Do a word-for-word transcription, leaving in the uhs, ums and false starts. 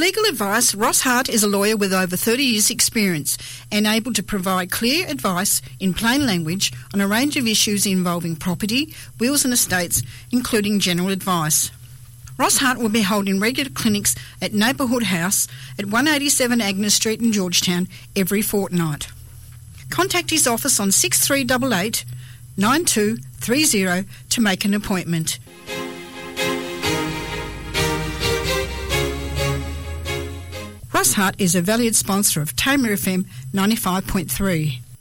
legal advice, Ross Hart is a lawyer with over thirty years' experience and able to provide clear advice in plain language on a range of issues involving property, wills and estates, including general advice. Ross Hart will be holding regular clinics at Neighbourhood House at one eighty-seven Agnes Street in Georgetown every fortnight. Contact his office on six three eight eight, nine two three zero to make an appointment. Ross Hart is a valued sponsor of Tamer F M ninety-five point three.